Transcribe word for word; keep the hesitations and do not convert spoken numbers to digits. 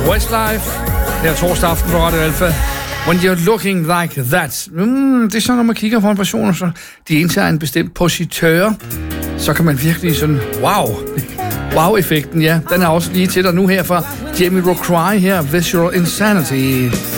Westlife, her torsdag aften på Radio Alpha. When you're looking like that. Mm, det er sådan, når man kigger på en person, så de indtager en bestemt positør, så kan man virkelig sådan, wow, wow-effekten, ja. Den er også lige til dig nu her fra Jamiroquai her, Visual Insanity.